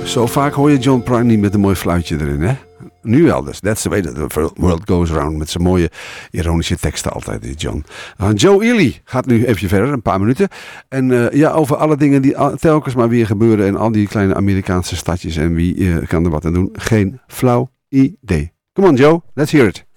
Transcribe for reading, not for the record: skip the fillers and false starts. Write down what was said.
Zo vaak hoor je John Prine niet met een mooi fluitje erin, hè? Nu wel dus. That's the way the world goes around. Met zijn mooie ironische teksten altijd, die John. Joe Ely gaat nu even verder, een paar minuten. En over alle dingen die telkens maar weer gebeuren. En al die kleine Amerikaanse stadjes. En wie kan er wat aan doen? Geen flauw idee. Come on Joe, let's hear it.